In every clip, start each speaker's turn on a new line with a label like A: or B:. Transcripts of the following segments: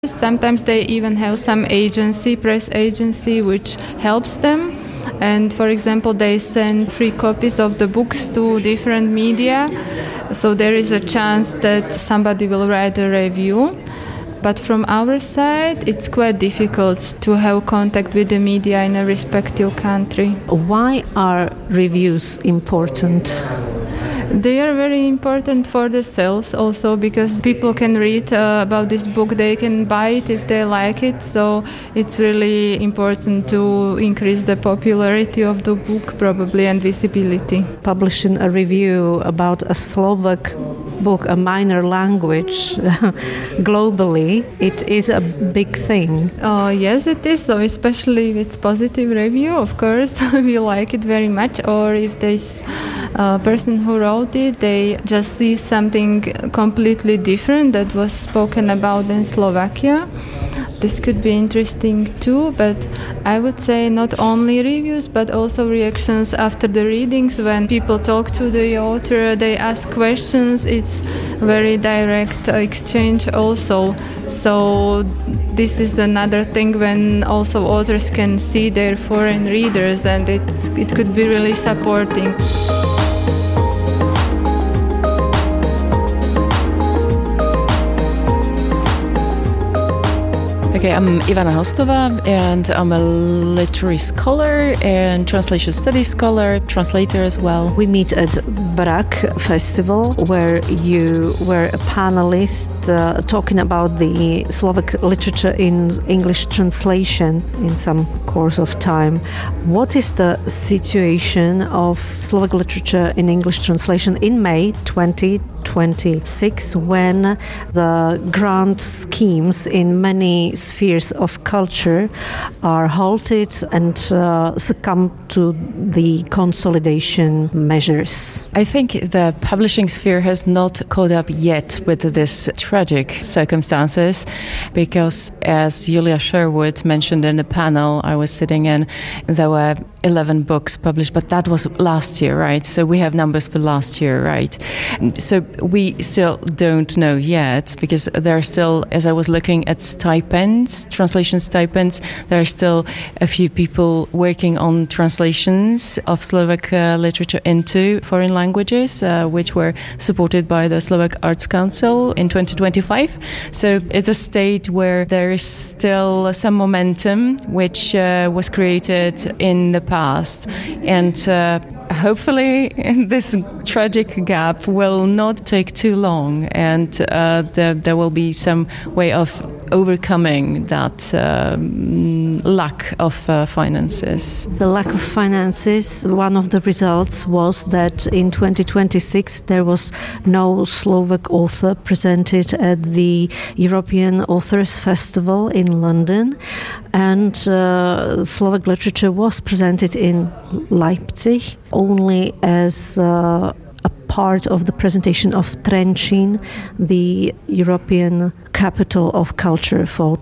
A: Sometimes they even have some press agency, which helps them. And for example, they send free copies of the books to different media. So there is a chance that somebody will write a review. But from our side, it's quite difficult to have contact with the media in a respective country.
B: Why are reviews important?
A: They are very important for the sales also, because people can read about this book, they can buy it if they like it. So it's really important to increase the popularity of the book probably and visibility.
B: Publishing a review about a Slovak book, a minor language, globally, it is a big thing.
A: Yes, it is. So especially if it's positive review, of course, we like it very much. Or if this person who wrote it, they just see something completely different that was spoken about in Slovakia. This could be interesting too, but I would say not only reviews, but also reactions after the readings. When people talk to the author, they ask questions. It's very direct exchange also. So this is another thing when also authors can see their foreign readers, and it could be really supporting.
C: Okay, I'm Ivana Hostova, and I'm a literary scholar and translation studies scholar, translator as well.
B: We meet at Barak Festival, where you were a panelist talking about the Slovak literature in English translation in some course of time. What is the situation of Slovak literature in English translation in May 2026, when the grant schemes in many spheres of culture are halted and succumb to the consolidation measures?
C: I think the publishing sphere has not caught up yet with this tragic circumstances, because as Julia Sherwood mentioned in the panel I was sitting in, there were 11 books published, but that was last year, right? So we have numbers for last year, right? So we still don't know yet, because there are still, as I was looking at stipends, translation stipends, there are still a few people working on translations of Slovak literature into foreign languages, which were supported by the Slovak Arts Council in 2025. So it's a state where there is still some momentum, which was created in the past, and hopefully this tragic gap will not take too long, and there will be some way of overcoming that lack of finances.
B: The lack of finances, one of the results was that in 2026 there was no Slovak author presented at the European Authors Festival in London, and Slovak literature was presented in Leipzig only as a part of the presentation of Trenčín, the European capital of culture for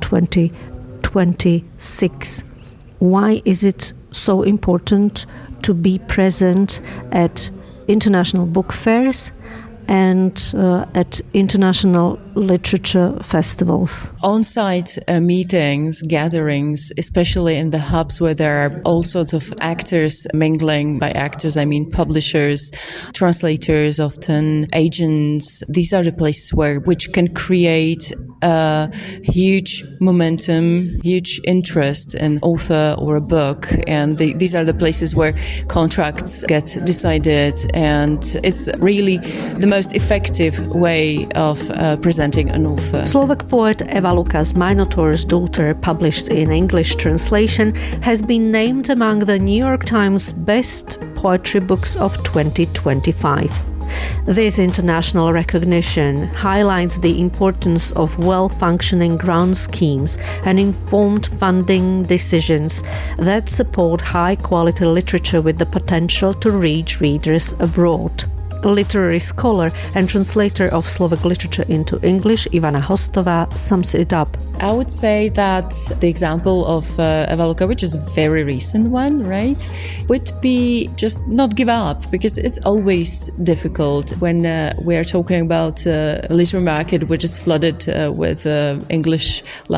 B: 2026. Why is it so important to be present at international book fairs and at international literature festivals?
C: On-site meetings, gatherings, especially in the hubs where there are all sorts of actors mingling. By actors, I mean publishers, translators, often agents. These are the places which can create a huge momentum, huge interest in author or a book. And these are the places where contracts get decided, and it's really the most effective way of presenting an author.
B: Slovak poet Eva Luka's Minotaur's Daughter, published in English translation, has been named among the New York Times best poetry books of 2025. This international recognition highlights the importance of well-functioning grant schemes and informed funding decisions that support high-quality literature with the potential to reach readers abroad. literary scholar and translator of Slovak literature into English, Ivana Hostová, sums it up.
C: I would say that the example of Eva Lukovic is a very recent one, right? Would be just not give up, because it's always difficult when we are talking about a literary market which is flooded with English